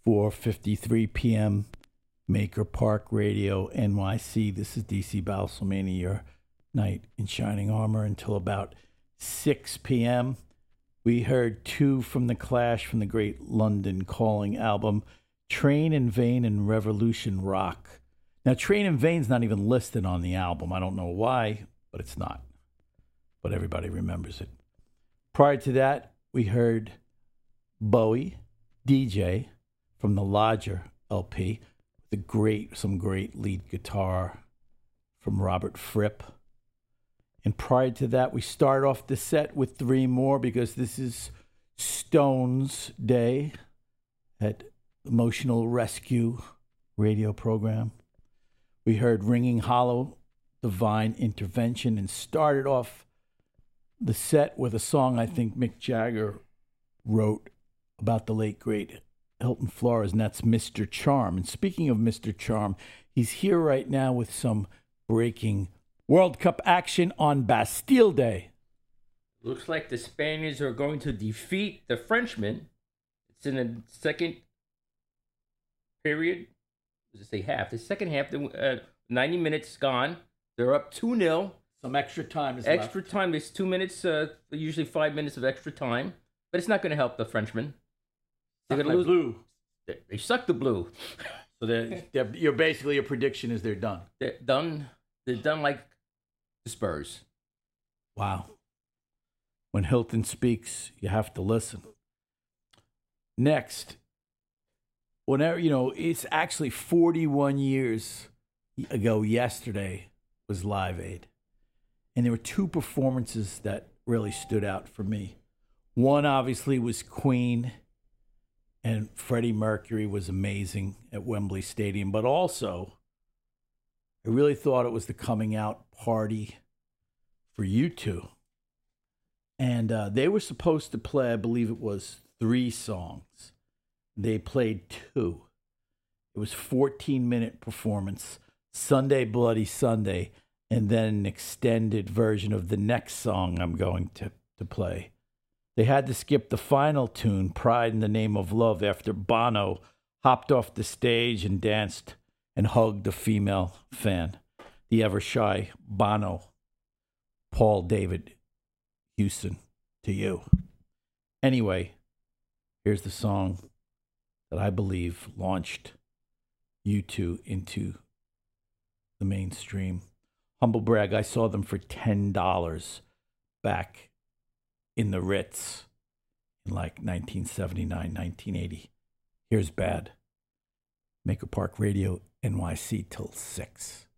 4:53 p.m. Maker Park Radio NYC. This is DC Balsamani, your knight in shining armor, until about 6 p.m. We heard two from The Clash from the great London Calling album, Train in Vain and Revolution Rock. Now, Train in Vain's not even listed on the album. I don't know why, but it's not. But everybody remembers it. Prior to that, we heard Bowie, DJ, from the Lodger LP, some great lead guitar from Robert Fripp. And prior to that, we start off the set with three more because this is Stones Day at Emotional Rescue radio program. We heard Ringing Hollow, Divine Intervention, and started off the set with a song I think Mick Jagger wrote about the late, great Hilton Flores, and that's Mr. Charm. And speaking of Mr. Charm, he's here right now with some breaking World Cup action on Bastille Day. Looks like the Spaniards are going to defeat the Frenchmen. It's in the second period. Let's say half. The second half, 90 minutes gone. They're up 2-0. Some extra time is Extra left. time. There's 2 minutes, usually 5 minutes of extra time. But it's not going to help the Frenchmen. They're going to lose. Blue. They suck the blue. So you're basically, your prediction is they're done. They're done. They're done like the Spurs. Wow. When Hilton speaks, you have to listen. Next, whenever, it's actually 41 years ago yesterday was Live Aid. And there were two performances that really stood out for me. One, obviously, was Queen, and Freddie Mercury was amazing at Wembley Stadium. But also, I really thought it was the coming out party for U2. And they were supposed to play, I believe it was 3 songs. They played 2. It was 14-minute performance, Sunday Bloody Sunday, and then an extended version of the next song I'm going to play. They had to skip the final tune, Pride in the Name of Love, after Bono hopped off the stage and danced and hugged a female fan, the ever-shy Bono. Paul David Houston, to you. Anyway, here's the song that I believe launched U2 into the mainstream. Humble brag, I saw them for $10 back in the Ritz in like 1979, 1980. Here's Bad. Maker Park Radio, NYC till 6.